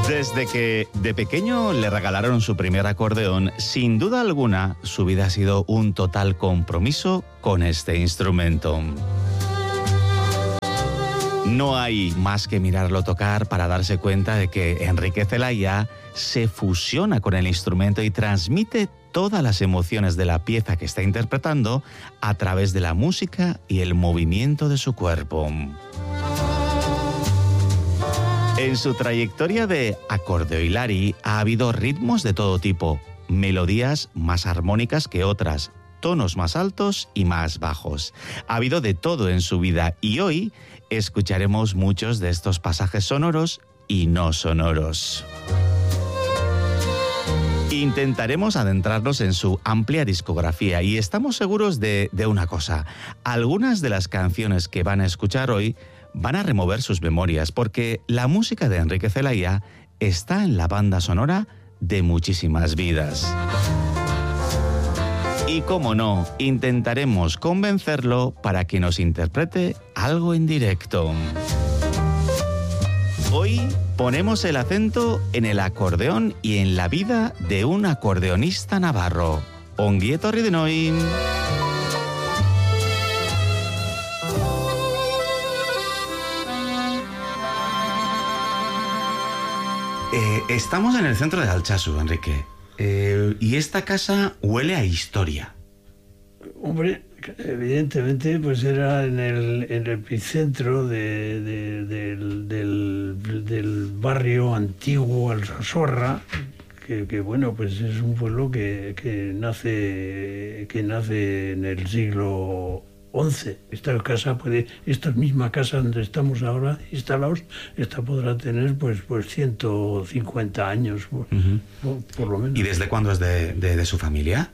Desde que de pequeño le regalaron su primer acordeón, sin duda alguna, su vida ha sido un total compromiso con este instrumento. No hay más que mirarlo tocar para darse cuenta de que Enrique Celaya se fusiona con el instrumento y transmite todas las emociones de la pieza que está interpretando a través de la música y el movimiento de su cuerpo. En su trayectoria de acordeoilari ha habido ritmos de todo tipo, melodías más armónicas que otras, tonos más altos y más bajos. Ha habido de todo en su vida y hoy escucharemos muchos de estos pasajes sonoros y no sonoros. Intentaremos adentrarnos en su amplia discografía y estamos seguros de una cosa. Algunas de las canciones que van a escuchar hoy van a remover sus memorias porque la música de Enrique Celaya está en la banda sonora de muchísimas vidas. Y cómo no, intentaremos convencerlo para que nos interprete algo en directo. Hoy ponemos el acento en el acordeón y en la vida de un acordeonista navarro, Ongi etorri denoi. Estamos en el centro de Altsasu, Enrique, y esta casa huele a historia. Hombre, evidentemente, pues era en el epicentro del barrio antiguo Alsasorra, que bueno, pues es un pueblo que nace en el siglo XI. Esta misma casa donde estamos ahora instalados, esta podrá tener pues 150 años, por lo menos. ¿Y desde cuándo es de su familia?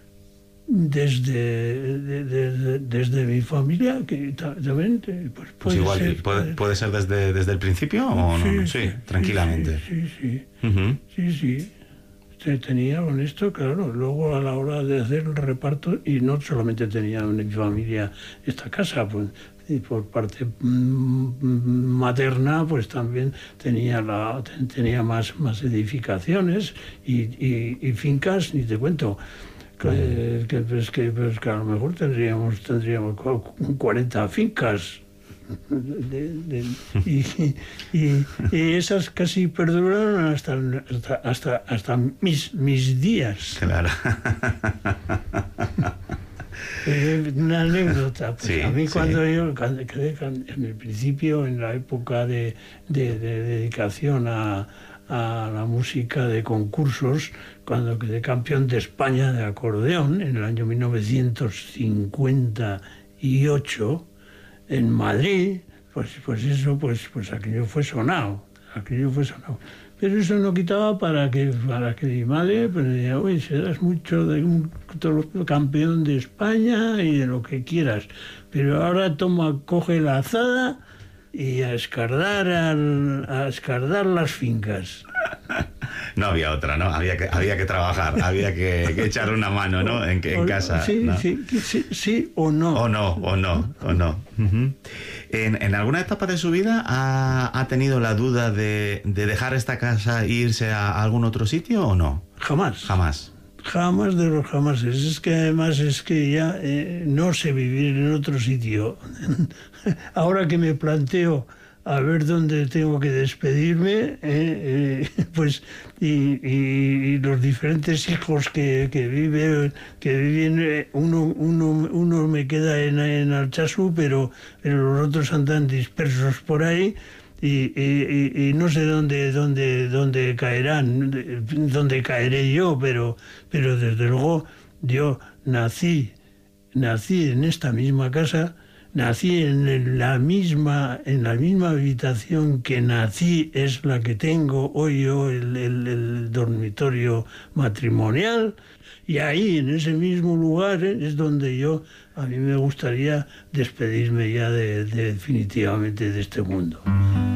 Desde mi familia, que también pues igual puede ser desde el principio o no. Sí, tranquilamente. Sí. Sí. Tenía con esto, claro, luego a la hora de hacer el reparto, y no solamente tenía en mi familia esta casa, pues, y por parte materna, pues también tenía más edificaciones y fincas, ni te cuento. Que a lo mejor tendríamos 40 fincas y esas casi perduraron hasta mis días. Claro. Una anécdota, pues sí, a mí cuando sí. yo quedé en el principio, en la época de dedicación a la música de concursos, cuando quedé campeón de España de acordeón en el año 1958 en Madrid, pues aquello fue sonado. Pero eso no quitaba para que mi madre pues decía, oye, serás mucho de un campeón de España y de lo que quieras, pero ahora coge la azada y a escardar las fincas. No había otra, ¿no? Había que trabajar, había que echar una mano, ¿no? En casa. Sí, ¿no? sí o no. O no. Uh-huh. ¿En alguna etapa de su vida ha tenido la duda de dejar esta casa e irse a algún otro sitio o no? Jamás. Jamás de los jamases. Es que además ya no sé vivir en otro sitio. Ahora que me planteo a ver dónde tengo que despedirme, pues y los diferentes hijos que viven, uno me queda en Altsasu, pero los otros andan dispersos por ahí. Y no sé dónde caerán, dónde caeré yo, pero desde luego yo nací en esta misma casa, nací en la misma habitación que nací, es la que tengo hoy yo, el dormitorio matrimonial, y ahí en ese mismo lugar es donde a mí me gustaría despedirme ya definitivamente de este mundo.